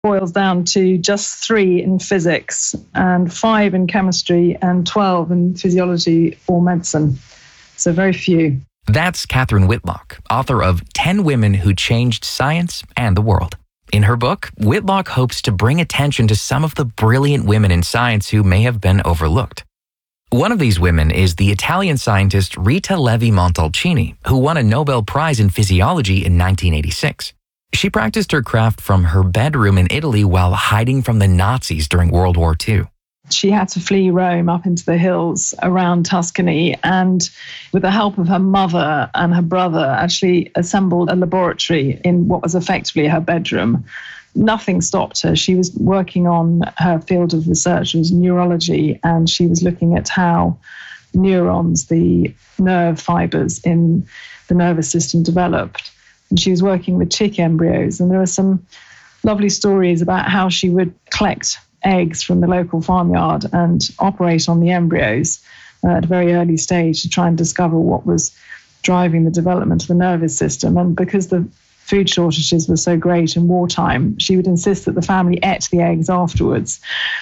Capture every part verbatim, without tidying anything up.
boils down to just three in physics and five in chemistry and twelve in physiology or medicine. So very few. That's Catherine Whitlock, author of ten Women Who Changed Science and the World. In her book, Whitlock hopes to bring attention to some of the brilliant women in science who may have been overlooked. One of these women is the Italian scientist Rita Levi-Montalcini, who won a Nobel Prize in Physiology in nineteen eighty-six. She practiced her craft from her bedroom in Italy while hiding from the Nazis during World War Two. She had to flee Rome up into the hills around Tuscany, and with the help of her mother and her brother, actually assembled a laboratory in what was effectively her bedroom. Nothing stopped her. She was working on her field of research, it was neurology, and she was looking at how neurons, the nerve fibers in the nervous system, developed. And she was working with chick embryos, and there are some lovely stories about how she would collect eggs from the local farmyard and operate on the embryos uh, at a very early stage to try and discover what was driving the development of the nervous system. And because the food shortages were so great in wartime, she would insist that the family ate the eggs afterwards.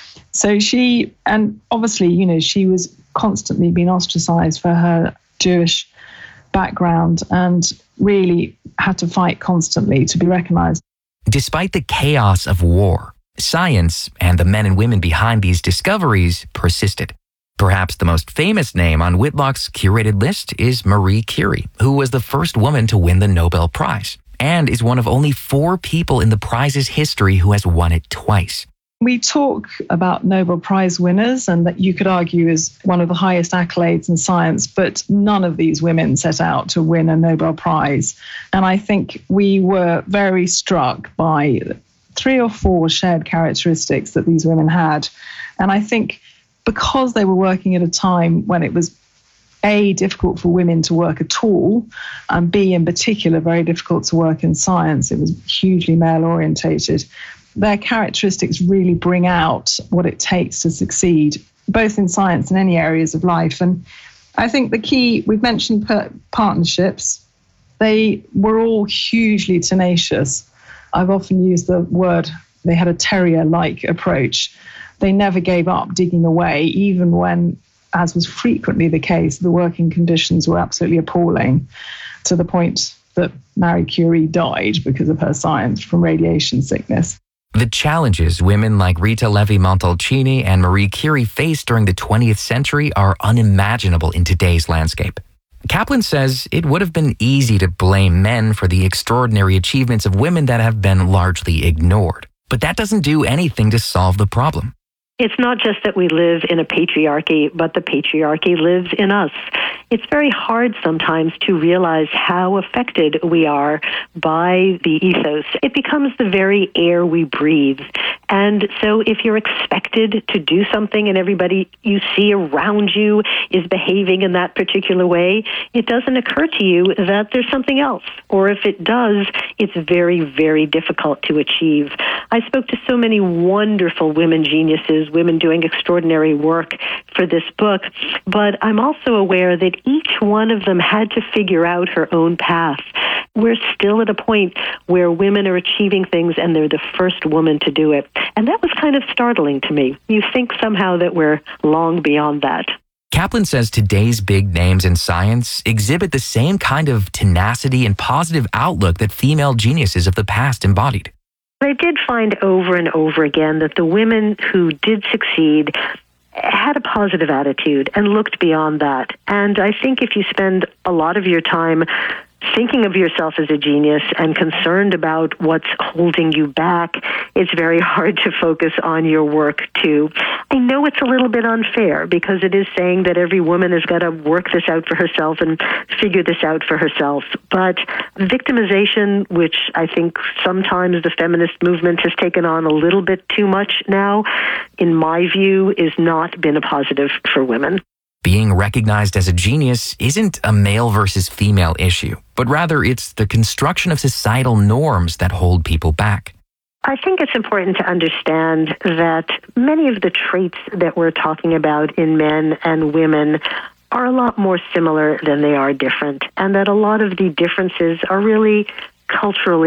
So she, and obviously, you know, she was constantly being ostracized for her Jewish background and really had to fight constantly to be recognized. Despite the chaos of war, science and the men and women behind these discoveries persisted. Perhaps the most famous name on Whitlock's curated list is Marie Curie, who was the first woman to win the Nobel Prize and is one of only four people in the prize's history who has won it twice. We talk about Nobel Prize winners, and that you could argue is one of the highest accolades in science, but none of these women set out to win a Nobel Prize. And I think we were very struck by three or four shared characteristics that these women had. And I think because they were working at a time when it was A, difficult for women to work at all, and B, in particular, very difficult to work in science, it was hugely male-orientated, their characteristics really bring out what it takes to succeed, both in science and any areas of life. And I think the key, we've mentioned per- partnerships, they were all hugely tenacious. I've often used the word, they had a terrier-like approach. They never gave up digging away, even when, as was frequently the case, the working conditions were absolutely appalling, to the point that Marie Curie died because of her science from radiation sickness. The challenges women like Rita Levi-Montalcini and Marie Curie faced during the twentieth century are unimaginable in today's landscape. Kaplan says it would have been easy to blame men for the extraordinary achievements of women that have been largely ignored. But that doesn't do anything to solve the problem. It's not just that we live in a patriarchy, but the patriarchy lives in us. It's very hard sometimes to realize how affected we are by the ethos. It becomes the very air we breathe. And so if you're expected to do something and everybody you see around you is behaving in that particular way, it doesn't occur to you that there's something else. Or if it does, it's very, very difficult to achieve. I spoke to so many wonderful women geniuses, women doing extraordinary work for this book, but I'm also aware that each one of them had to figure out her own path. We're still at a point where women are achieving things and they're the first woman to do it. And that was kind of startling to me. You think somehow that we're long beyond that. Kaplan says today's big names in science exhibit the same kind of tenacity and positive outlook that female geniuses of the past embodied. I did find over and over again that the women who did succeed had a positive attitude and looked beyond that. And I think if you spend a lot of your time thinking of yourself as a genius and concerned about what's holding you back, it's very hard to focus on your work too. I know it's a little bit unfair because it is saying that every woman has got to work this out for herself and figure this out for herself. But victimization, which I think sometimes the feminist movement has taken on a little bit too much now, in my view, is not been a positive for women. Being recognized as a genius isn't a male versus female issue, but rather it's the construction of societal norms that hold people back. I think it's important to understand that many of the traits that we're talking about in men and women are a lot more similar than they are different, and that a lot of the differences are really culturally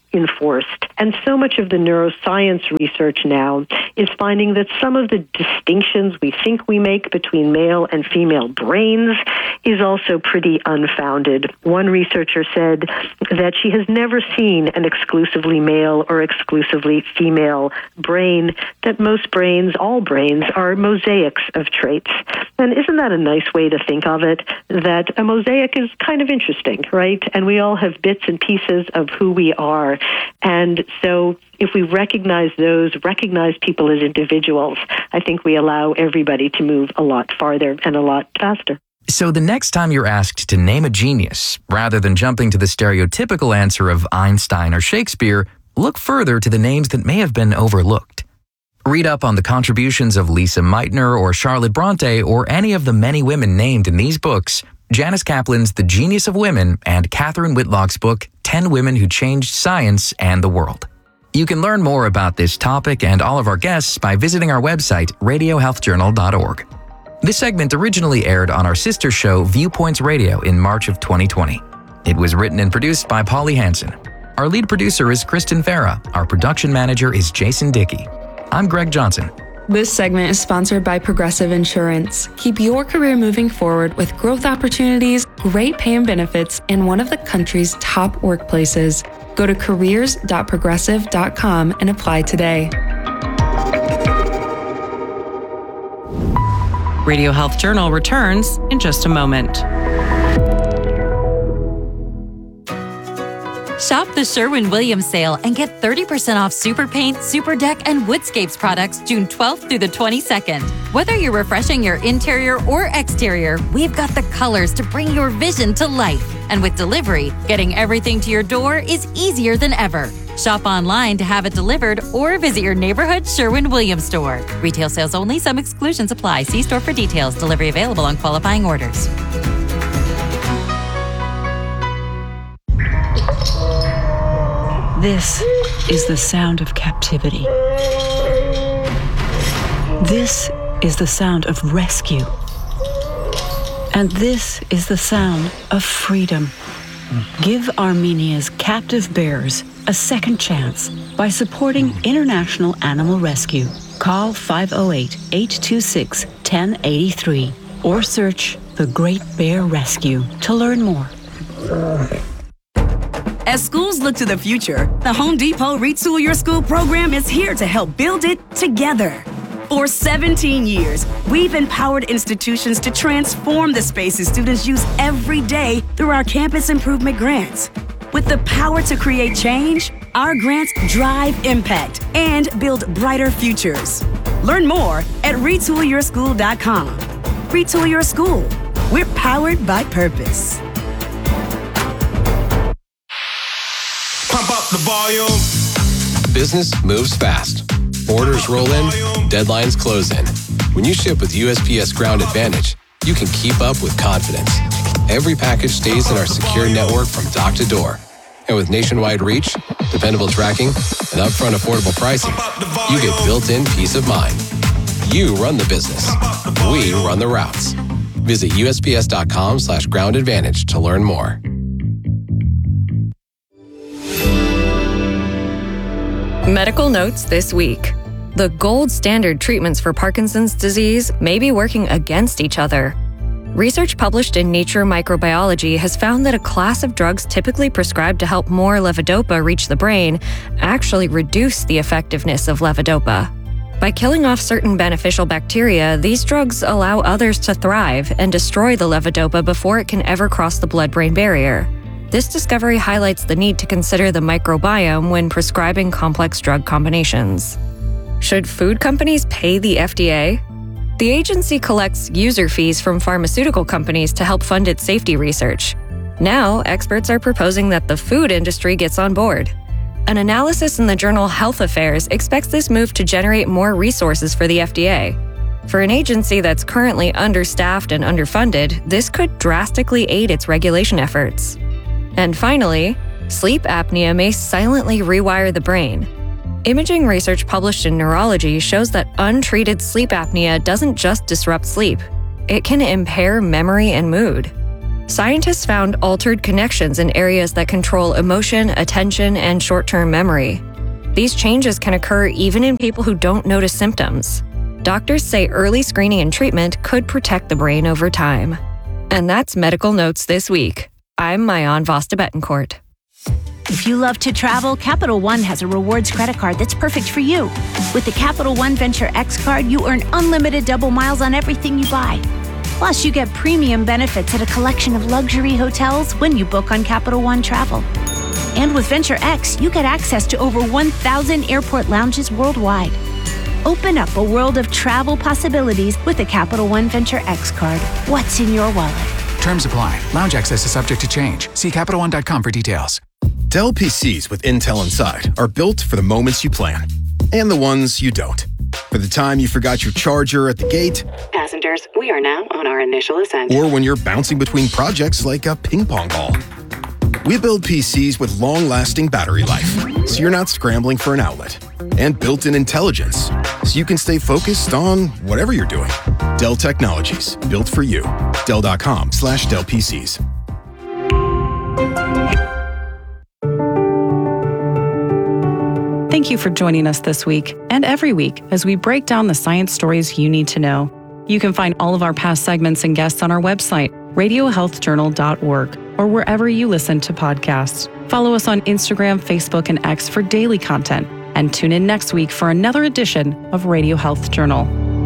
enforced. And so much of the neuroscience research now is finding that some of the distinctions we think we make between male and female brains is also pretty unfounded. One researcher said that she has never seen an exclusively male or exclusively female brain, that most brains, all brains, are mosaics of traits. And isn't that a nice way to think of it? That a mosaic is kind of interesting, right? And we all have bits and pieces of who we are. And so if we recognize those, recognize people as individuals, I think we allow everybody to move a lot farther and a lot faster. So the next time you're asked to name a genius, rather than jumping to the stereotypical answer of Einstein or Shakespeare, look further to the names that may have been overlooked. Read up on the contributions of Lisa Meitner or Charlotte Bronte or any of the many women named in these books, Janice Kaplan's The Genius of Women, and Catherine Whitlock's book, ten Women Who Changed Science and the World. You can learn more about this topic and all of our guests by visiting our website, radio health journal dot org. This segment originally aired on our sister show, Viewpoints Radio, in March of twenty twenty. It was written and produced by Polly Hansen. Our lead producer is Kristen Farah. Our production manager is Jason Dickey. I'm Greg Johnson. This segment is sponsored by Progressive Insurance. Keep your career moving forward with growth opportunities, great pay and benefits, and one of the country's top workplaces. Go to careers dot progressive dot com and apply today. Radio Health Journal returns in just a moment. Shop the Sherwin-Williams sale and get thirty percent off Super Paint, Super Deck, and Woodscapes products June twelfth through the twenty-second. Whether you're refreshing your interior or exterior, we've got the colors to bring your vision to life. And with delivery, getting everything to your door is easier than ever. Shop online to have it delivered or visit your neighborhood Sherwin-Williams store. Retail sales only. Some exclusions apply. See store for details. Delivery available on qualifying orders. This is the sound of captivity. This is the sound of rescue. And this is the sound of freedom. Give Armenia's captive bears a second chance by supporting International Animal Rescue. Call five oh eight, eight two six, one oh eight three or search The Great Bear Rescue to learn more. As schools look to the future, the Home Depot Retool Your School program is here to help build it together. For seventeen years, we've empowered institutions to transform the spaces students use every day through our campus improvement grants. With the power to create change, our grants drive impact and build brighter futures. Learn more at retool your school dot com. Retool Your School. We're powered by purpose. Pump up the volume. Business moves fast. Orders roll in, deadlines close in. When you ship with U S P S Ground Advantage, you can keep up with confidence. Every package stays in our secure network from dock to door. And with nationwide reach, dependable tracking, and upfront affordable pricing, you get built-in peace of mind. You run the business. We run the routes. Visit U S P S dot com slash ground advantage to learn more. Medical notes this week. The gold standard treatments for Parkinson's disease may be working against each other. Research published in Nature Microbiology has found that a class of drugs typically prescribed to help more levodopa reach the brain actually reduce the effectiveness of levodopa. By killing off certain beneficial bacteria, these drugs allow others to thrive and destroy the levodopa before it can ever cross the blood-brain barrier. This discovery highlights the need to consider the microbiome when prescribing complex drug combinations. Should food companies pay the F D A? The agency collects user fees from pharmaceutical companies to help fund its safety research. Now, experts are proposing that the food industry gets on board. An analysis in the journal Health Affairs expects this move to generate more resources for the F D A. For an agency that's currently understaffed and underfunded, this could drastically aid its regulation efforts. And finally, sleep apnea may silently rewire the brain. Imaging research published in Neurology shows that untreated sleep apnea doesn't just disrupt sleep. It can impair memory and mood. Scientists found altered connections in areas that control emotion, attention, and short-term memory. These changes can occur even in people who don't notice symptoms. Doctors say early screening and treatment could protect the brain over time. And that's Medical Notes this week. I'm Mayan Vosta Betancourt. If you love to travel, Capital One has a rewards credit card that's perfect for you. With the Capital One Venture X card, you earn unlimited double miles on everything you buy. Plus, you get premium benefits at a collection of luxury hotels when you book on Capital One Travel. And with Venture X, you get access to over one thousand airport lounges worldwide. Open up a world of travel possibilities with the Capital One Venture X card. What's in your wallet? Terms apply. Lounge access is subject to change. See Capital One dot com for details. Dell P Cs with Intel inside are built for the moments you plan and the ones you don't. For the time you forgot your charger at the gate. Passengers, we are now on our initial ascent. Or when you're bouncing between projects like a ping pong ball. We build P Cs with long-lasting battery life, so you're not scrambling for an outlet. And built-in intelligence, so you can stay focused on whatever you're doing. Dell Technologies, built for you. Dell dot com slash Dell P Cs. Thank you for joining us this week and every week as we break down the science stories you need to know. You can find all of our past segments and guests on our website, radio health journal dot org, or wherever you listen to podcasts. Follow us on Instagram, Facebook, and X for daily content, and tune in next week for another edition of Radio Health Journal.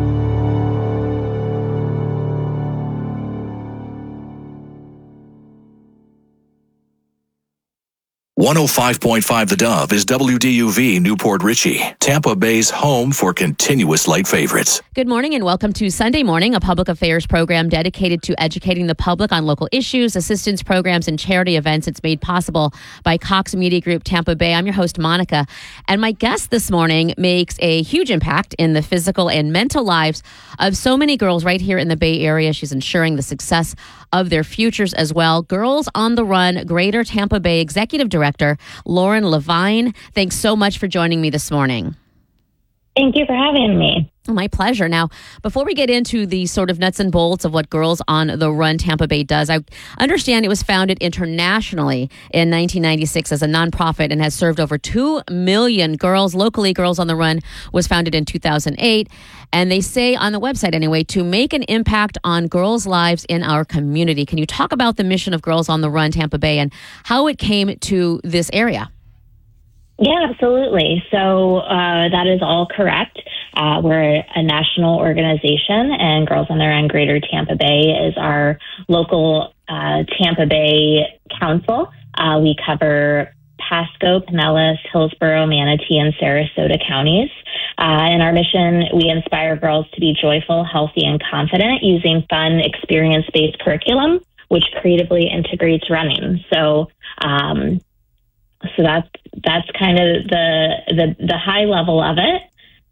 one oh five point five The Dove is W D U V Newport Richey, Tampa Bay's home for continuous light favorites. Good morning and welcome to Sunday Morning, a public affairs program dedicated to educating the public on local issues, assistance programs, and charity events. It's made possible by Cox Media Group Tampa Bay. I'm your host, Monica, and my guest this morning makes a huge impact in the physical and mental lives of so many girls right here in the Bay Area. She's ensuring the success of their futures as well. Girls on the Run Greater Tampa Bay Executive Director Lauren Levine, thanks so much for joining me this morning. Thank you for having me. My pleasure. Now, before we get into the sort of nuts and bolts of what Girls on the Run Tampa Bay does, I understand it was founded internationally in nineteen ninety-six as a nonprofit and has served over two million girls. Locally, Girls on the Run was founded in two thousand eight. And they say on the website anyway, to make an impact on girls' lives in our community. Can you talk about the mission of Girls on the Run Tampa Bay and how it came to this area? Yeah, absolutely. So uh, that is all correct. Uh, we're a national organization, and Girls on the Run Greater Tampa Bay is our local uh, Tampa Bay council. Uh, we cover Pasco, Pinellas, Hillsborough, Manatee, and Sarasota counties. Uh, in our mission, we inspire girls to be joyful, healthy, and confident using fun, experience-based curriculum, which creatively integrates running. So, um, so that's that's kind of the the the high level of it.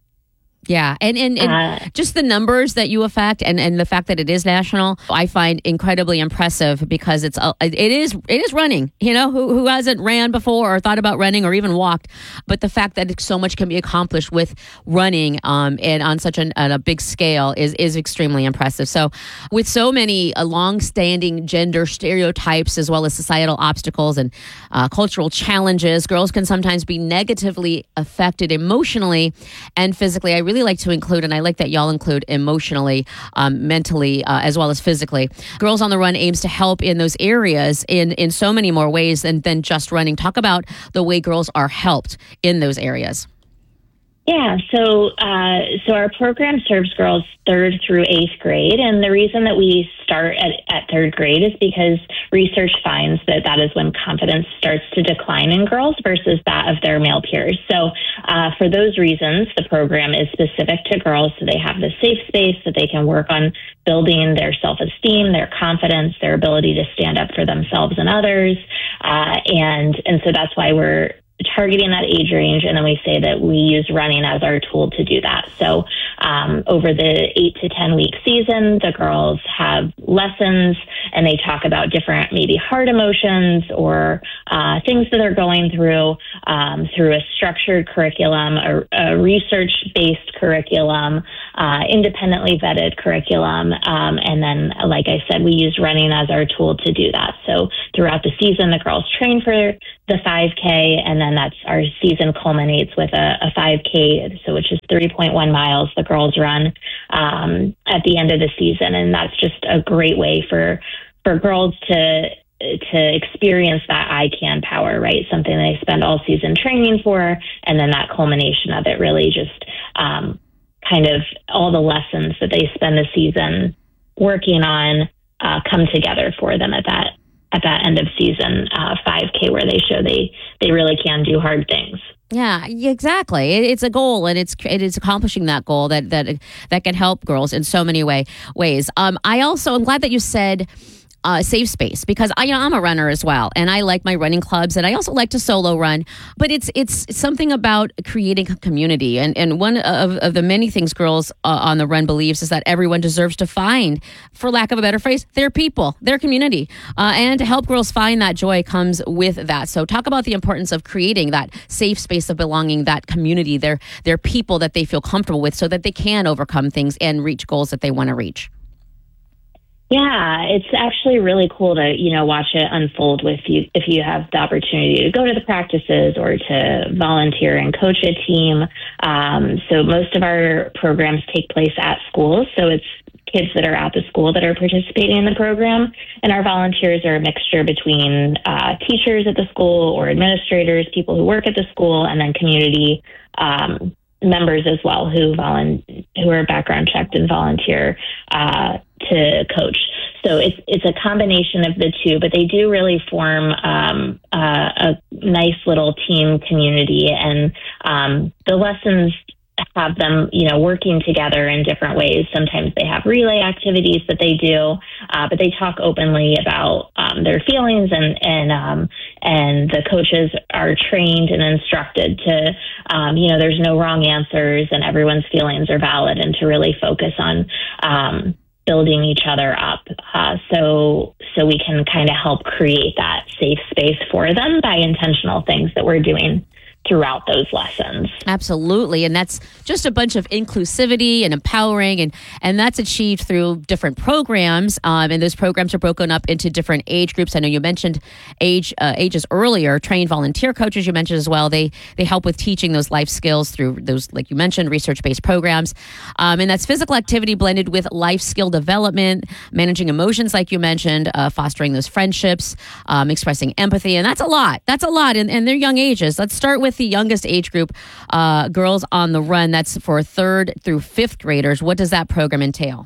Yeah, and, and, and uh, just the numbers that you affect and, and the fact that it is national, I find incredibly impressive because it's uh, it is it is running. You know, who who hasn't ran before or thought about running or even walked, but the fact that so much can be accomplished with running um, and on such an, a big scale is is extremely impressive. So, with so many uh, long-standing gender stereotypes as well as societal obstacles and uh, cultural challenges, girls can sometimes be negatively affected emotionally and physically. I really like to include, and I like that y'all include emotionally, um, mentally, uh, as well as physically. Girls on the Run aims to help in those areas in, in so many more ways than, than just running. Talk about the way girls are helped in those areas. Yeah, so uh, so our program serves girls third through eighth grade, and the reason that we start at, at third grade is because research finds that that is when confidence starts to decline in girls versus that of their male peers. So uh, for those reasons, the program is specific to girls, so they have the safe space that they can work on building their self-esteem, their confidence, their ability to stand up for themselves and others, uh, and and so that's why we're targeting that age range, and then we say that we use running as our tool to do that. So um, over the eight to ten week season, the girls have lessons and they talk about different, maybe hard emotions or uh, things that they're going through um, through a structured curriculum, a, a research-based curriculum, uh, independently vetted curriculum. Um, and then, like I said, we use running as our tool to do that. So throughout the season, the girls train for the five K, and then that's our season culminates with a, a five K, so which is three point one miles the girls run um, at the end of the season. And that's just a great way for for girls to to experience that I can power, right? Something they spend all season training for, and then that culmination of it really just um, kind of all the lessons that they spend the season working on uh, come together for them at that at that end of season uh, five K, where they show they they really can do hard things. Yeah, exactly. It's a goal, and it's it is accomplishing that goal that that that can help girls in so many way ways. Um, I also am glad that you said uh, safe space, because I, you know, I'm a runner as well, and I like my running clubs, and I also like to solo run. But it's it's something about creating a community, and and one of, of the many things Girls uh, on the Run believes is that everyone deserves to find, for lack of a better phrase, their people, their community, uh, and to help girls find that joy comes with that. So talk about the importance of creating that safe space of belonging, that community, their their people that they feel comfortable with, so that they can overcome things and reach goals that they want to reach. Yeah, it's actually really cool to, you know, watch it unfold with you if you have the opportunity to go to the practices or to volunteer and coach a team. Um, so most of our programs take place at schools. So it's kids that are at the school that are participating in the program. And our volunteers are a mixture between uh, teachers at the school or administrators, people who work at the school, and then community um, members as well who volun- who are background checked and volunteer uh, to coach. So it's it's a combination of the two, but they do really form um, uh, a nice little team community, and um, the lessons have them, you know, working together in different ways. Sometimes they have relay activities that they do, uh, but they talk openly about um, their feelings, and and um, and the coaches are trained and instructed to, um, you know, there's no wrong answers, and everyone's feelings are valid, and to really focus on um, building each other up, uh, so so we can kind of help create that safe space for them by intentional things that we're doing throughout those lessons. Absolutely. And that's just a bunch of inclusivity and empowering, and and that's achieved through different programs. Um, and those programs are broken up into different age groups. I know you mentioned age uh, ages earlier. Trained volunteer coaches you mentioned as well. They they help with teaching those life skills through those, like you mentioned, research-based programs. Um, and that's physical activity blended with life skill development, managing emotions, like you mentioned, uh, fostering those friendships, um, expressing empathy. And that's a lot. That's a lot in, in their young ages. Let's start with the youngest age group, uh, Girls on the Run. That's for third through fifth graders. What does that program entail?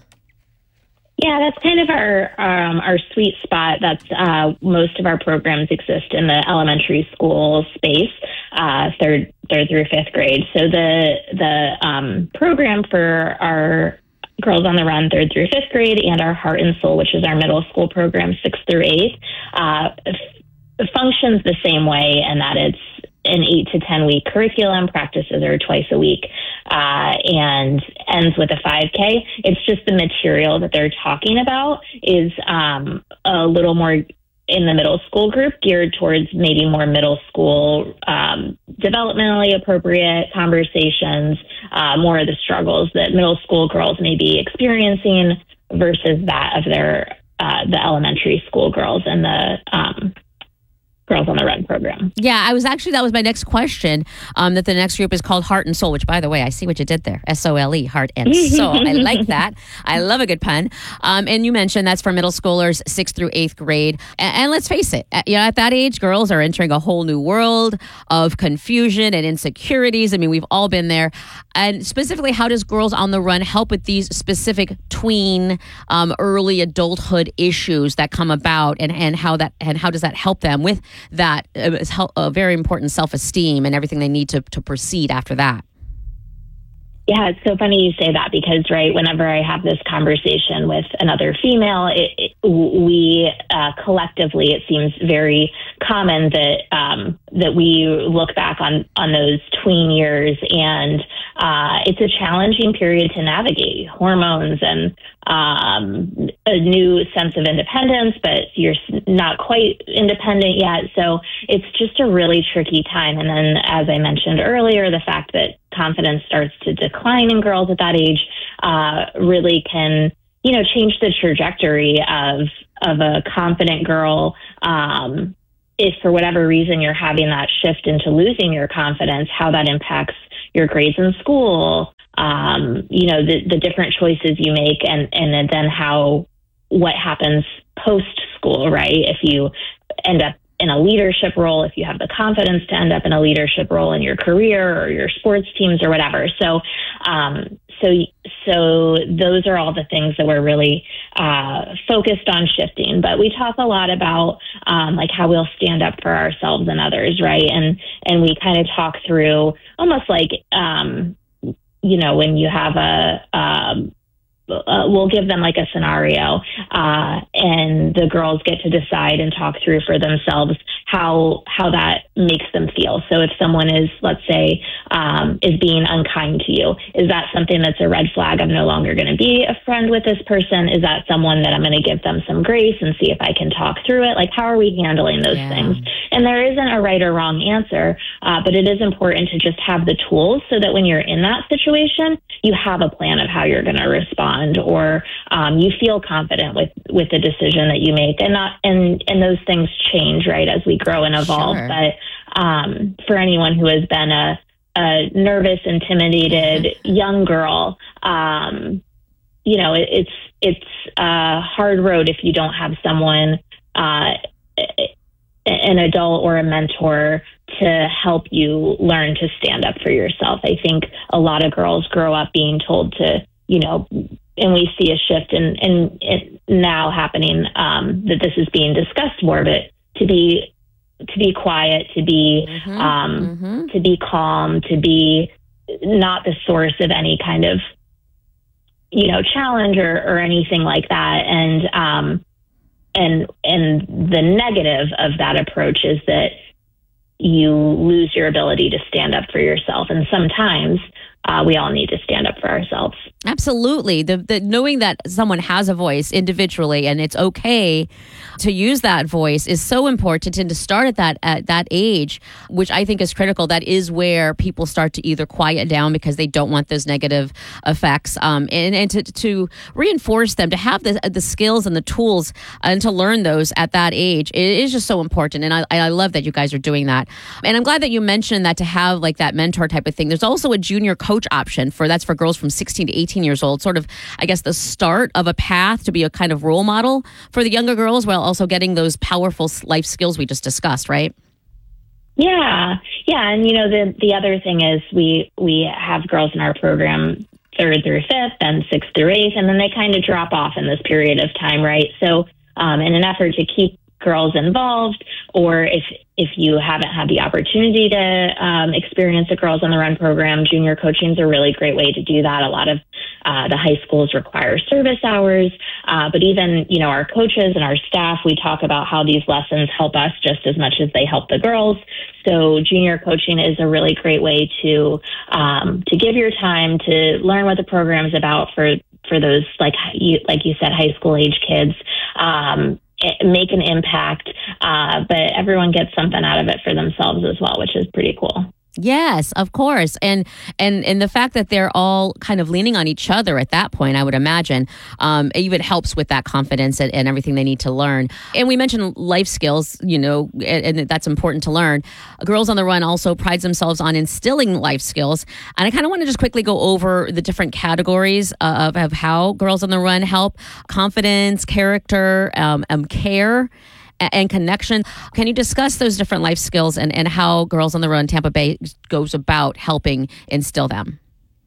Yeah, that's kind of our um, our sweet spot. That's uh, most of our programs exist in the elementary school space, uh, third third through fifth grade. So the the um, program for our Girls on the Run, third through fifth grade, and our Heart and Soul, which is our middle school program, sixth through eighth, uh, f- functions the same way, and that it's an eight to ten week curriculum. Practices are twice a week, uh, and ends with a five K. It's just the material that they're talking about is um, a little more in the middle school group, geared towards maybe more middle school, um, developmentally appropriate conversations, uh, more of the struggles that middle school girls may be experiencing versus that of their uh, the elementary school girls and the um, Girls on the Run program. Yeah, I was actually, that was my next question, um, that the next group is called Heart and Soul, which, by the way, I see what you did there. S O L E, Heart and Soul. I like that. I love a good pun. Um, and you mentioned that's for middle schoolers, sixth through eighth grade. And, and let's face it, at, you know, at that age, girls are entering a whole new world of confusion and insecurities. I mean, we've all been there. And specifically, how does Girls on the Run help with these specific tween, um, early adulthood issues that come about, and, and how that and how does that help them with that uh, is help, uh, very important self-esteem and everything they need to, to proceed after that? Yeah, it's so funny you say that because, right, whenever I have this conversation with another female, it, it, we uh, collectively, it seems very common that um, that we look back on, on those tween years, and uh, it's a challenging period to navigate. Hormones and um, a new sense of independence, but you're not quite independent yet. So it's just a really tricky time. And then, as I mentioned earlier, the fact that confidence starts to decline in girls at that age uh, really can, you know, change the trajectory of of a confident girl. Um, if for whatever reason you're having that shift into losing your confidence, how that impacts your grades in school, um, you know, the, the different choices you make, and, and then how, what happens post school, right? If you end up in a leadership role, if you have the confidence to end up in a leadership role in your career or your sports teams or whatever. So, um, so, so those are all the things that we're really uh, focused on shifting. But we talk a lot about um, like how we'll stand up for ourselves and others, right? And and we kind of talk through almost like um, you know, when you have a um, Uh, we'll give them like a scenario, uh, and the girls get to decide and talk through for themselves how how that makes them feel. So if someone is, let's say, um, is being unkind to you, is that something that's a red flag? I'm no longer going to be a friend with this person. Is that someone that I'm going to give them some grace and see if I can talk through it? Like, how are we handling those yeah. things? And there isn't a right or wrong answer, uh, but it is important to just have the tools so that when you're in that situation, you have a plan of how you're going to respond, or um, you feel confident with, with the decision that you make. And not and and those things change, right, as we grow and evolve. Sure. But um, for anyone who has been a, a nervous, intimidated young girl, um, you know, it, it's it's a hard road if you don't have someone, uh, an adult or a mentor, to help you learn to stand up for yourself. I think a lot of girls grow up being told to, you know, and we see a shift in, in, in now happening, um, that this is being discussed more, but to be, to be quiet, to be, mm-hmm, um, mm-hmm. to be calm, to be not the source of any kind of, you know, challenge or, or anything like that. And, um, and, and the negative of that approach is that you lose your ability to stand up for yourself. And sometimes uh, we all need to stand up for ourselves. Absolutely. The, the knowing that someone has a voice individually and it's okay to use that voice is so important, and to start at that at that age, which I think is critical. That is where people start to either quiet down because they don't want those negative effects, um, and, and to, to reinforce them, to have the the skills and the tools and to learn those at that age. It is just so important, and I, I love that you guys are doing that. And I'm glad that you mentioned that, to have like that mentor type of thing. There's also a junior coach option for that's for girls from sixteen to eighteen years old, sort of, I guess, the start of a path to be a kind of role model for the younger girls, while also getting those powerful life skills we just discussed, right? Yeah. Yeah. And, you know, the, the other thing is we, we have girls in our program third through fifth and sixth through eighth, and then they kind of drop off in this period of time, right? So um, in an effort to keep girls involved, or if if you haven't had the opportunity to um, experience the Girls on the Run program, junior coaching is a really great way to do that. A lot of uh, the high schools require service hours, uh, but even, you know, our coaches and our staff, we talk about how these lessons help us just as much as they help the girls. So junior coaching is a really great way to um, to give your time to learn what the program is about for for those, like you like you said, high school age kids. Um, make an impact, uh, but everyone gets something out of it for themselves as well, which is pretty cool. Yes, of course. And and and the fact that they're all kind of leaning on each other at that point, I would imagine, um, even helps with that confidence and, and everything they need to learn. And we mentioned life skills, you know, and, and that's important to learn. Girls on the Run also prides themselves on instilling life skills. And I kind of want to just quickly go over the different categories of, of how Girls on the Run help: confidence, character, um, um, care, and connection. Can you discuss those different life skills and, and how Girls on the Run Tampa Bay goes about helping instill them?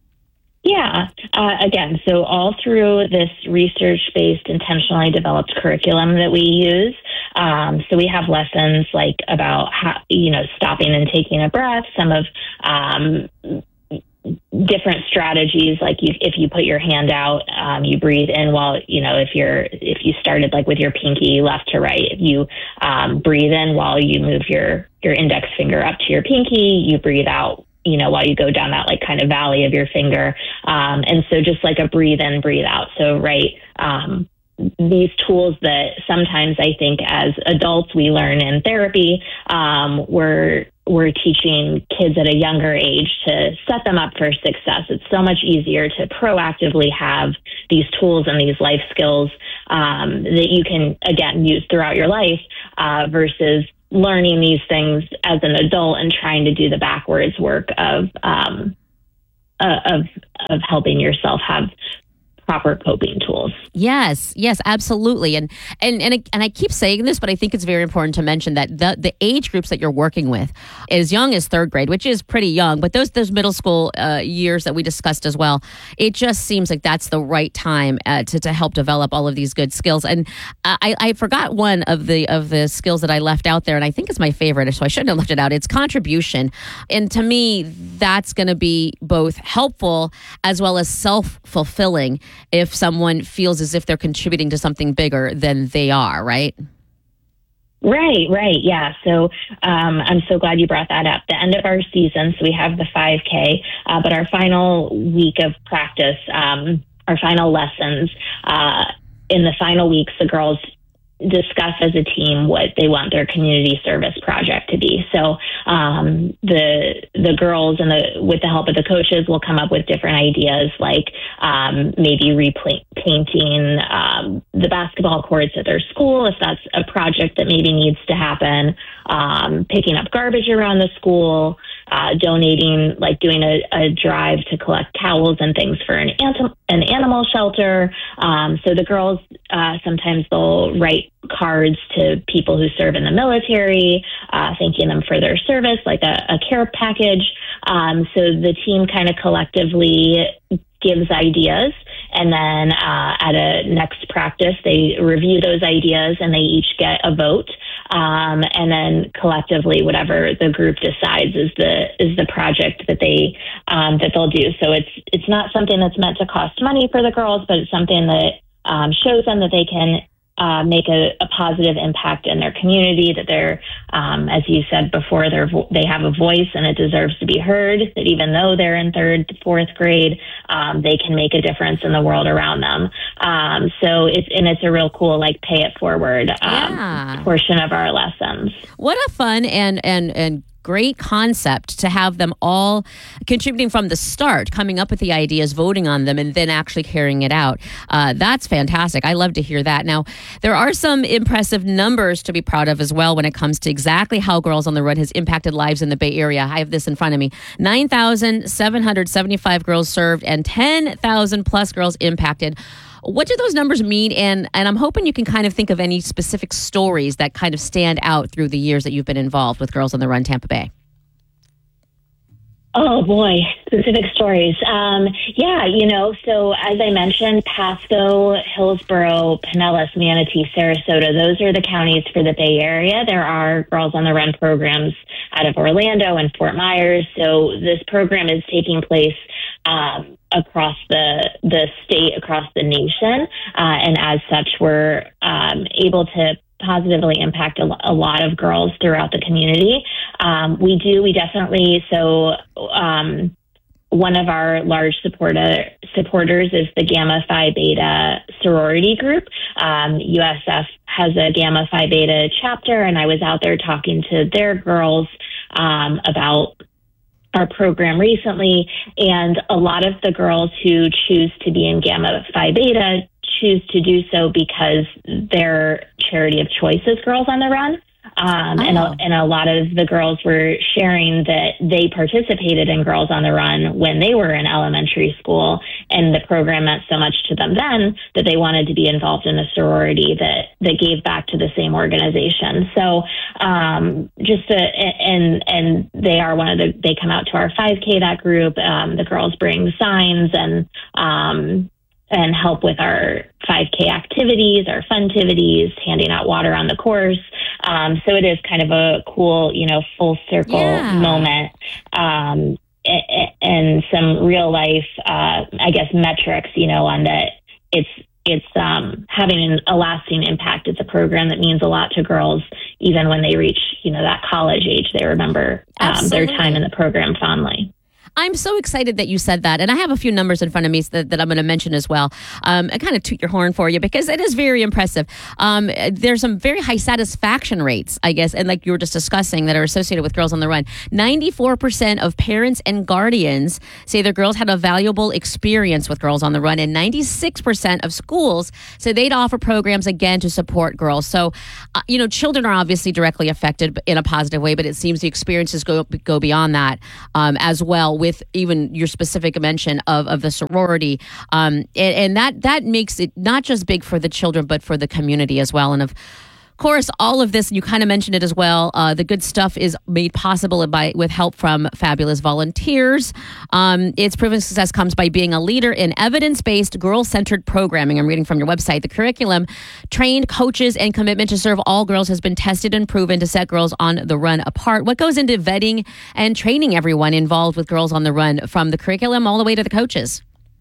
Yeah. Uh, again, so all through this research-based, intentionally developed curriculum that we use, um, so we have lessons like about how, you know, stopping and taking a breath, some of um, different strategies, like you, if you put your hand out, um, you breathe in while, you know, if you're, if you started like with your pinky left to right, if you um, breathe in while you move your, your index finger up to your pinky, you breathe out, you know, while you go down that like kind of valley of your finger. Um, and so just like a breathe in, breathe out. So, right. Um, these tools that sometimes I think as adults we learn in therapy, um, we're, we're teaching kids at a younger age to set them up for success. It's so much easier to proactively have these tools and these life skills um, that you can, again, use throughout your life uh, versus learning these things as an adult and trying to do the backwards work of um, uh, of of helping yourself have proper coping tools. Yes, yes, absolutely. And and and I, and I keep saying this, but I think it's very important to mention that the the age groups that you're working with, as young as third grade, which is pretty young, but those those middle school uh, years that we discussed as well, it just seems like that's the right time uh, to to help develop all of these good skills. And I I forgot one of the of the skills that I left out there, and I think it's my favorite, so I shouldn't have left it out. It's contribution, and to me, that's going to be both helpful as well as self-fulfilling if someone feels as if they're contributing to something bigger than they are, right? Right, right. Yeah. So um, I'm so glad you brought that up. The end of our season, so we have the five K, uh, but our final week of practice, um, our final lessons, uh, in the final weeks, the girls discuss as a team what they want their community service project to be. So um, the the girls and the with the help of the coaches will come up with different ideas, like um, maybe repainting um, the basketball courts at their school if that's a project that maybe needs to happen, um, picking up garbage around the school, uh, donating, like doing a, a drive to collect towels and things for an, ant- an animal shelter. Um, so the girls uh, sometimes they'll write cards to people who serve in the military, uh, thanking them for their service, like a, a care package. Um, so the team kind of collectively gives ideas, and then uh, at a next practice, they review those ideas and they each get a vote. Um, and then collectively, whatever the group decides is the is the project that they um, that they'll do. So it's it's not something that's meant to cost money for the girls, but it's something that um, shows them that they can Uh, make a, a positive impact in their community, that they're, um, as you said before, they're, vo- they have a voice and it deserves to be heard, that even though they're in third, fourth grade, um, they can make a difference in the world around them. Um, so it's, and it's a real cool, like, pay it forward um, Yeah. portion of our lessons. What a fun and and and great concept to have them all contributing from the start, coming up with the ideas, voting on them, and then actually carrying it out. Uh, that's fantastic. I love to hear that. Now, there are some impressive numbers to be proud of as well when it comes to exactly how Girls on the Run has impacted lives in the Bay Area. I have this in front of me. nine thousand seven hundred seventy-five girls served and ten thousand plus girls impacted. What do those numbers mean? And and I'm hoping you can kind of think of any specific stories that kind of stand out through the years that you've been involved with Girls on the Run Tampa Bay. Oh boy, specific stories. Um, yeah, you know, so as I mentioned, Pasco, Hillsborough, Pinellas, Manatee, Sarasota, those are the counties for the Bay Area. There are Girls on the Run programs out of Orlando and Fort Myers. So this program is taking place um, across the the state, across the nation. Uh, and as such, we're um, able to positively impact a, a lot of girls throughout the community. Um, we do, we definitely, so um, one of our large supporter, supporters is the Gamma Phi Beta sorority group. Um, U S F has a Gamma Phi Beta chapter, and I was out there talking to their girls um, about our program recently, and a lot of the girls who choose to be in Gamma Phi Beta choose to do so because their charity of choice is Girls on the Run. Um, oh. and, a, and a lot of the girls were sharing that they participated in Girls on the Run when they were in elementary school, and the program meant so much to them then that they wanted to be involved in a sorority that, that gave back to the same organization. So um, just a, and and they are one of the, they come out to our five K, that group. Um, the girls bring signs and um and help with our five K activities, our funtivities, handing out water on the course. Um, so it is kind of a cool, you know, full circle yeah. moment. Um, and some real life, uh, I guess, metrics, you know, on that it's it's um, having a lasting impact. It's a program that means a lot to girls, even when they reach, you know, that college age. They remember um, their time in the program fondly. I'm so excited that you said that. And I have a few numbers in front of me that, that I'm going to mention as well. Um, I kind of toot your horn for you because it is very impressive. Um, there's some very high satisfaction rates, I guess, and like you were just discussing, that are associated with Girls on the Run. ninety-four percent of parents and guardians say their girls had a valuable experience with Girls on the Run, and ninety-six percent of schools say they'd offer programs again to support girls. So, uh, you know, children are obviously directly affected in a positive way, but it seems the experiences go go beyond that um, as well, with with even your specific mention of, of the sorority. Um, and, and that that makes it not just big for the children, but for the community as well. And of course, all of this, you kind of mentioned it as well, uh, the good stuff is made possible by with help from fabulous volunteers. Um, its proven success comes by being a leader in evidence-based, girl-centered programming. I'm reading from your website. The curriculum, trained coaches, and commitment to serve all girls has been tested and proven to set Girls on the Run apart. What goes into vetting and training everyone involved with Girls on the Run, from the curriculum all the way to the coaches?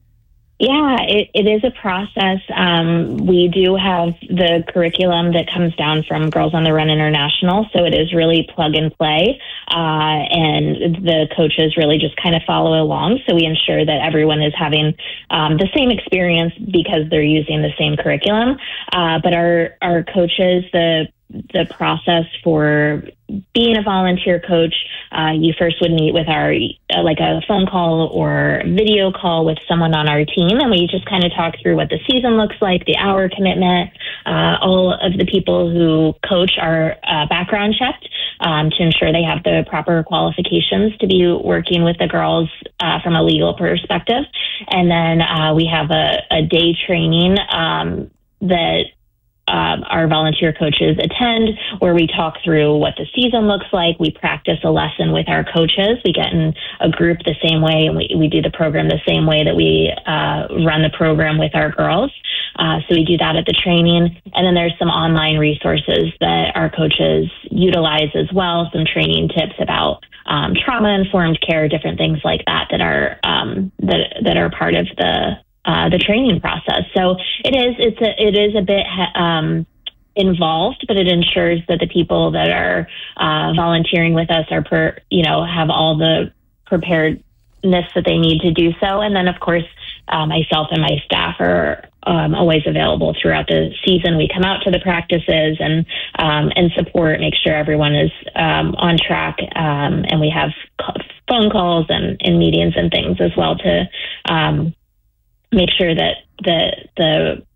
Yeah, it, it is a process. Um, we do have the curriculum that comes down from Girls on the Run International, so it is really plug and play, uh, and the coaches really just kind of follow along. So we ensure that everyone is having um, the same experience because they're using the same curriculum. Uh, but our our coaches, the the process for being a volunteer coach, uh, you first would meet with our, uh, like a phone call or video call with someone on our team. And we just kind of talk through what the season looks like, the hour commitment. Uh, all of the people who coach are uh, background checked um, to ensure they have the proper qualifications to be working with the girls uh, from a legal perspective. And then uh, we have a, a day training um, that Um, our volunteer coaches attend, where we talk through what the season looks like. We practice a lesson with our coaches. We get in a group the same way, and we, we do the program the same way that we uh, run the program with our girls. Uh, so we do that at the training. And then there's some online resources that our coaches utilize as well, some training tips about um, trauma-informed care, different things like that that are um, that that are part of the Uh, the training process. So it is, it's a, it is a bit um, involved, but it ensures that the people that are uh, volunteering with us are, per, you know, have all the preparedness that they need to do so. And then, of course, uh, myself and my staff are um, always available throughout the season. We come out to the practices and um, and support, make sure everyone is um, on track, um, and we have phone calls and, and meetings and things as well to um, make sure that the the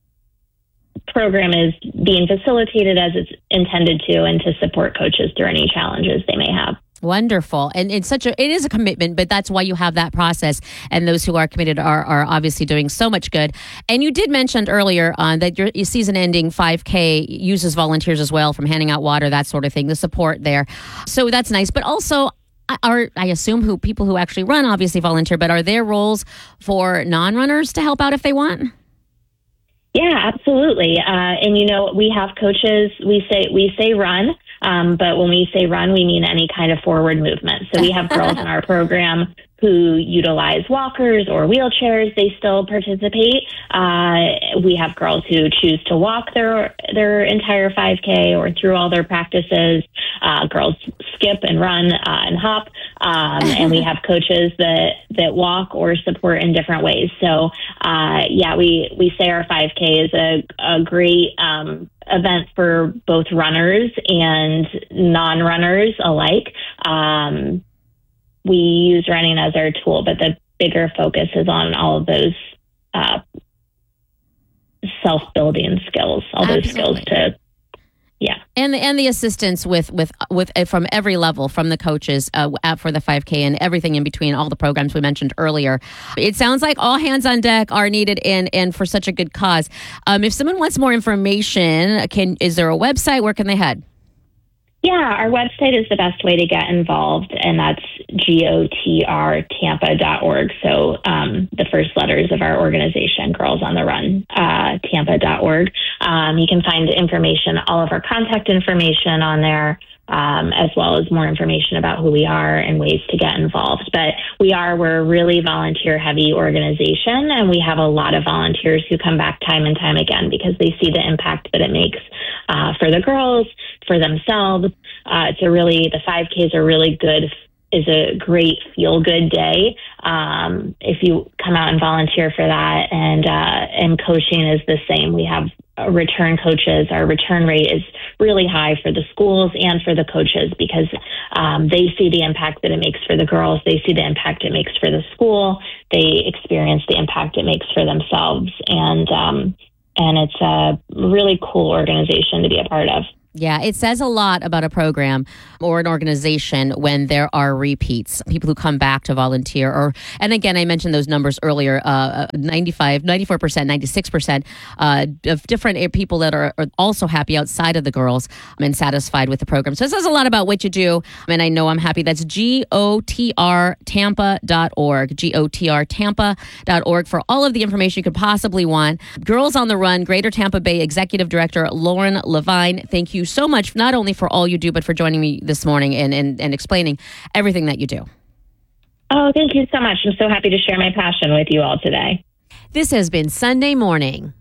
program is being facilitated as it's intended to, and to support coaches through any challenges they may have. Wonderful. And it's such a, it is a commitment, but that's why you have that process. And those who are committed are, are obviously doing so much good. And you did mention earlier uh, that your, your season ending five K uses volunteers as well, from handing out water, that sort of thing, the support there. So that's nice. But also, are, I assume who people who actually run obviously volunteer, but are there roles for non-runners to help out if they want? Yeah, absolutely. Uh, and you know, we have coaches. We say we say run, um, but when we say run, we mean any kind of forward movement. So we have girls in our program who utilize walkers or wheelchairs. They still participate. Uh, we have girls who choose to walk their their entire five K or through all their practices. Uh, girls skip and run uh, and hop. Um, and we have coaches that, that walk or support in different ways. So, uh, yeah, we, we say our five K is a, a great um, event for both runners and non-runners alike. Um, we use running as our tool, but the bigger focus is on all of those uh, self-building skills, all Absolutely. those skills to Yeah, and the and the assistance with with with uh, from every level, from the coaches uh, for the five K and everything in between, all the programs we mentioned earlier. It sounds like all hands on deck are needed, and and for such a good cause. Um, if someone wants more information, can is there a website? Where can they head? Yeah, our website is the best way to get involved, and that's G O T R Tampa dot org. So um, the first letters of our organization, Girls on the Run, uh, Tampa dot org. Um, you can find information, all of our contact information on there. um, as well as more information about who we are and ways to get involved. But we are, we're a really volunteer-heavy organization, and we have a lot of volunteers who come back time and time again because they see the impact that it makes uh, for the girls, for themselves. Uh, it's a really, the five Ks are really good, is a great feel-good day um, if you come out and volunteer for that. And uh, and coaching is the same. We have return coaches. Our return rate is really high for the schools and for the coaches because um, they see the impact that it makes for the girls. They see the impact it makes for the school. They experience the impact it makes for themselves. And um, and it's a really cool organization to be a part of. Yeah, it says a lot about a program or an organization when there are repeats, people who come back to volunteer. Or, and again, I mentioned those numbers earlier, uh, ninety-five, ninety-four percent, ninety-six percent uh, of different people that are, are also happy outside of the girls and satisfied with the program. So it says a lot about what you do. And I know I'm happy. That's G O T R Tampa dot org, G O T R Tampa dot org for all of the information you could possibly want. Girls on the Run, Greater Tampa Bay Executive Director Lauren Levine, thank you so much, not only for all you do, but for joining me this morning and, and, and explaining everything that you do. Oh, thank you so much. I'm so happy to share my passion with you all today. This has been Sunday Morning.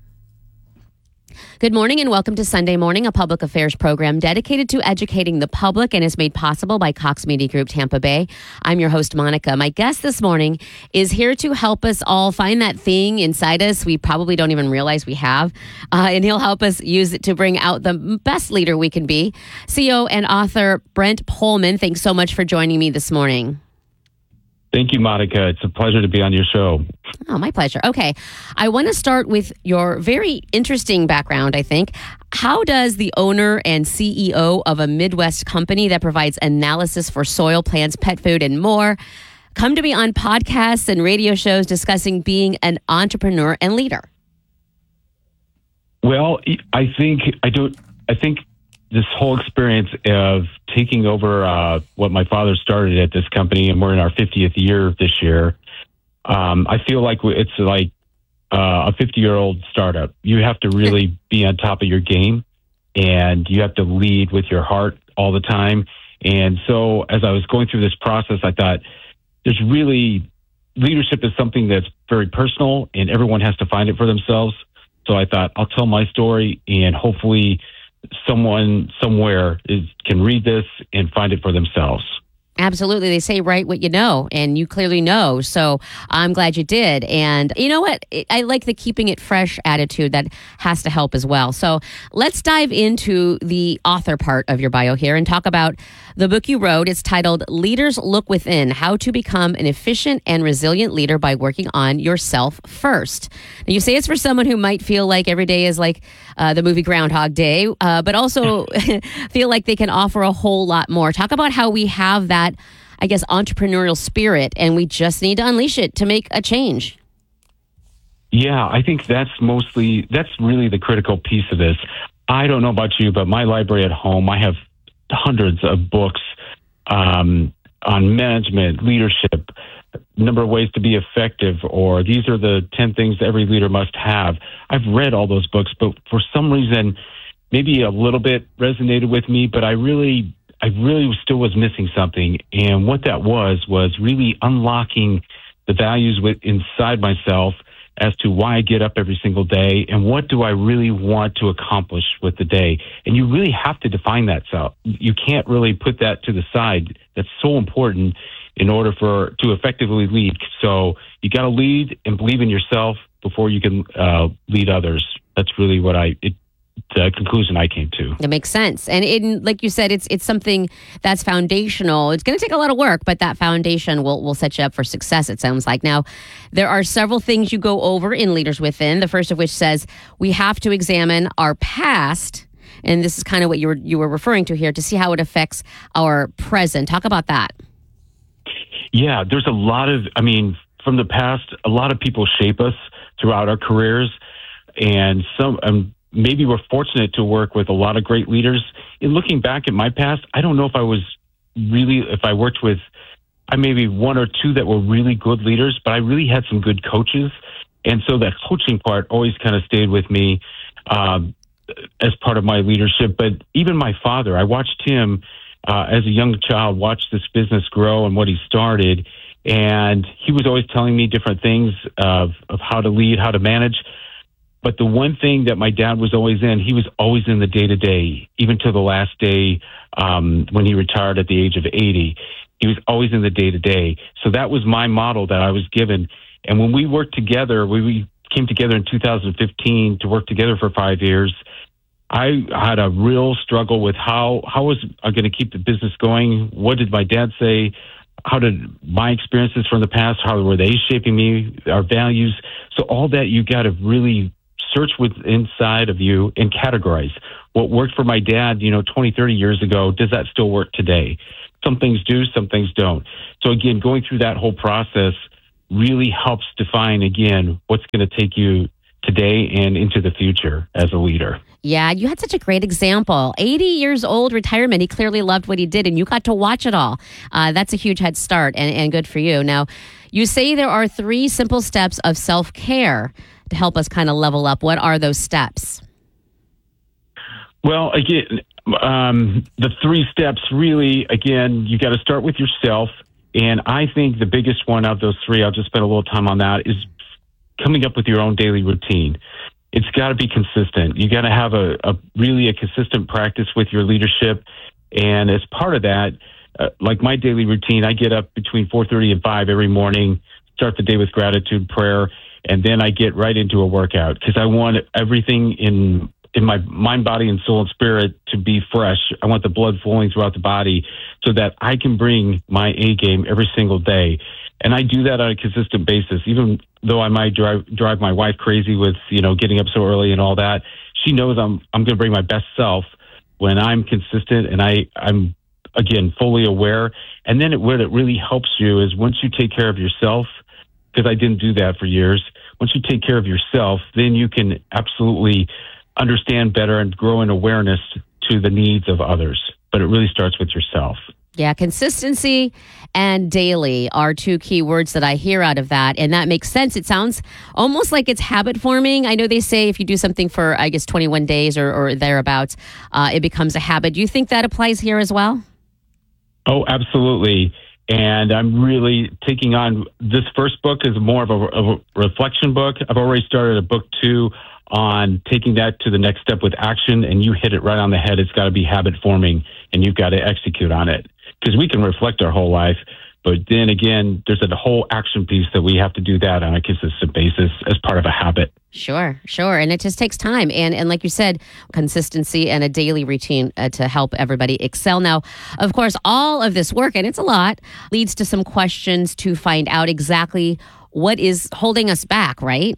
Good morning and welcome to Sunday Morning, a public affairs program dedicated to educating the public and is made possible by Cox Media Group Tampa Bay. I'm your host, Monica. My guest this morning is here to help us all find that thing inside us we probably don't even realize we have, uh, and he'll help us use it to bring out the best leader we can be. C E O and author Brent Pohlman, thanks so much for joining me this morning. Thank you, Monica. It's a pleasure to be on your show. Oh, my pleasure. Okay. I want to start with your very interesting background, I think. How does the owner and C E O of a Midwest company that provides analysis for soil, plants, pet food, and more come to be on podcasts and radio shows discussing being an entrepreneur and leader? Well, I think I don't. I think this whole experience of taking over uh, what my father started at this company, and we're in our fiftieth year this year. Um, I feel like it's like uh, a fifty-year-old startup. You have to really be on top of your game, and you have to lead with your heart all the time. And so as I was going through this process, I thought there's really, leadership is something that's very personal, and everyone has to find it for themselves. So I thought I'll tell my story, and hopefully someone somewhere is, can read this and find it for themselves. Absolutely. They say write what you know, and you clearly know. So I'm glad you did. And you know what? I like the keeping it fresh attitude that has to help as well. So let's dive into the author part of your bio here and talk about the book you wrote. It's titled Leaders Look Within, How to Become an Efficient and Resilient Leader by Working on Yourself First. Now, you say it's for someone who might feel like every day is like uh, the movie Groundhog Day, uh, but also feel like they can offer a whole lot more. Talk about how we have that, I guess, entrepreneurial spirit, and we just need to unleash it to make a change. Yeah, I think that's mostly, that's really the critical piece of this. I don't know about you, but my library at home, I have hundreds of books um, on management, leadership, number of ways to be effective, or these are the ten things every leader must have. I've read all those books, but for some reason, maybe a little bit resonated with me, but I really, I really still was missing something. And what that was, was really unlocking the values with, inside myself as to why I get up every single day and what do I really want to accomplish with the day. And you really have to define that. So you can't really put that to the side. That's so important in order for to effectively lead. So you got to lead and believe in yourself before you can uh, lead others. That's really what I, it, the conclusion I came to. That makes sense. And in, like you said, it's it's something that's foundational. It's going to take a lot of work, but that foundation will, will set you up for success, it sounds like. Now, there are several things you go over in Leaders Within, the first of which says we have to examine our past, and this is kind of what you were you were referring to here, to see how it affects our present. Talk about that. Yeah, there's a lot of, I mean, from the past, a lot of people shape us throughout our careers, and some um, maybe we're fortunate to work with a lot of great leaders. In looking back at my past, I don't know if I was really, if I worked with, I maybe one or two that were really good leaders, but I really had some good coaches. And so that coaching part always kind of stayed with me um, as part of my leadership. But even my father, I watched him uh, as a young child, watched this business grow and what he started. And he was always telling me different things of, of how to lead, how to manage. But the one thing that my dad was always in, he was always in the day-to-day, even to the last day um, when he retired at the age of eighty. He was always in the day-to-day. So that was my model that I was given. And when we worked together, we, we came together in two thousand fifteen to work together for five years. I had a real struggle with how, how was I going to keep the business going? What did my dad say? How did my experiences from the past, how were they shaping me, our values? So all that you got to really search with inside of you and categorize. What worked for my dad, you know, twenty, thirty years ago, does that still work today? Some things do, some things don't. So again, going through that whole process really helps define, again, what's going to take you today and into the future as a leader. Yeah, you had such a great example. eighty years old retirement. He clearly loved what he did, and you got to watch it all. Uh, that's a huge head start, and, and good for you. Now, you say there are three simple steps of self-care to help us kind of level up. What are those steps? Well, again, um, the three steps really, again, you got to start with yourself. And I think the biggest one of those three, I'll just spend a little time on that, is coming up with your own daily routine. It's got to be consistent. You got to have a, a really a consistent practice with your leadership. And as part of that, uh, like my daily routine, I get up between four thirty and five every morning, start the day with gratitude, prayer, and then I get right into a workout because I want everything in in my mind, body, and soul and spirit to be fresh. I want the blood flowing throughout the body so that I can bring my A game every single day. And I do that on a consistent basis, even though I might drive drive my wife crazy with, you know, getting up so early and all that. She knows I'm I'm going to bring my best self when I'm consistent and I, I'm, again, fully aware. And then it, what it really helps you is once you take care of yourself, because I didn't do that for years, once you take care of yourself, then you can absolutely understand better and grow in awareness to the needs of others. But it really starts with yourself. Yeah, consistency and daily are two key words that I hear out of that. And that makes sense. It sounds almost like it's habit forming. I know they say if you do something for, I guess, twenty-one days or, or thereabouts, uh, it becomes a habit. Do you think that applies here as well? Oh, absolutely. And I'm really taking on this first book is more of a, of a reflection book. I've already started a book two on taking that to the next step with action, and you hit it right on the head. It's got to be habit forming, and you've got to execute on it. Because we can reflect our whole life, but then again, there's a whole action piece that we have to do that on a consistent basis as part of a habit. Sure, sure. And it just takes time. And and like you said, consistency and a daily routine uh, to help everybody excel. Now, of course, all of this work, and it's a lot, leads to some questions to find out exactly what is holding us back, right?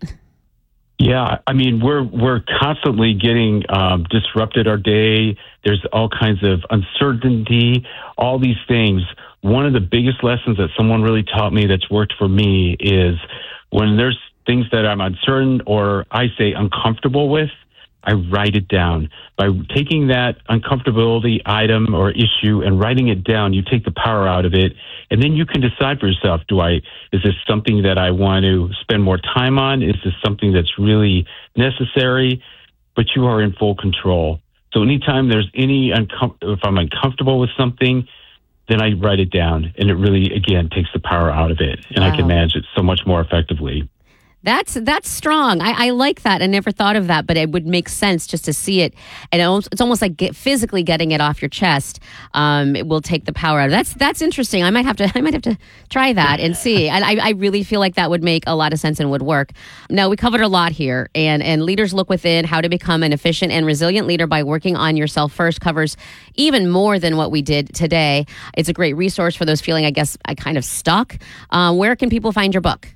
Yeah, I mean, we're we're constantly getting um, disrupted our day. There's all kinds of uncertainty, all these things. One of the biggest lessons that someone really taught me that's worked for me is when there's things that I'm uncertain or I say uncomfortable with, I write it down. By taking that uncomfortability item or issue and writing it down, you take the power out of it. And then you can decide for yourself, do I, is this something that I want to spend more time on? Is this something that's really necessary? But you are in full control. So anytime there's any, uncom- if I'm uncomfortable with something, then I write it down. And it really, again, takes the power out of it. And wow. I can manage it so much more effectively. That's that's strong. I, I like that. I never thought of that, but it would make sense just to see it. And it's almost like get, physically getting it off your chest. Um, it will take the power out of it. That's that's interesting. I might have to I might have to try that and see. And I, I really feel like that would make a lot of sense and would work. Now, we covered a lot here, and and Leaders Look Within: How to Become an Efficient and Resilient Leader by Working on Yourself First covers even more than what we did today. It's a great resource for those feeling, I guess, I kind of stuck. Uh, where can people find your book?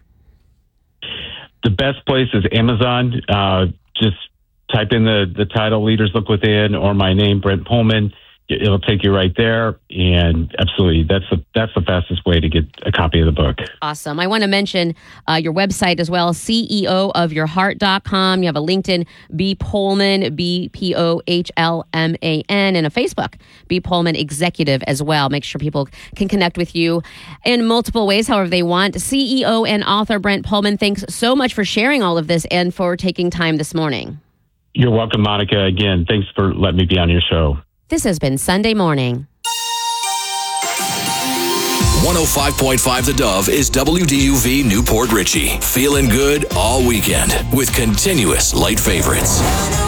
The best place is Amazon. Uh, just type in the, the title, Leaders Look Within, or my name, Brent Pohlman. It'll take you right there. And absolutely, that's the, that's the fastest way to get a copy of the book. Awesome. I want to mention uh, your website as well, C E O of your heart dot com. You have a LinkedIn, B. Pohlman, B P O H L M A N, and a Facebook, B. Pohlman Executive as well. Make sure people can connect with you in multiple ways, however they want. C E O and author Brent Pohlman, thanks so much for sharing all of this and for taking time this morning. You're welcome, Monica. Again, thanks for letting me be on your show. This has been Sunday Morning. one oh five point five The Dove is W D U V Newport Richey. Feeling good all weekend with continuous light favorites.